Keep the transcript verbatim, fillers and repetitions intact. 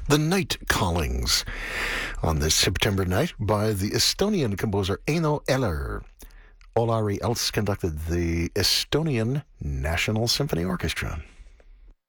The Night Callings on this September night by the Estonian composer Eino Eller. Olari Elts conducted the Estonian National Symphony Orchestra.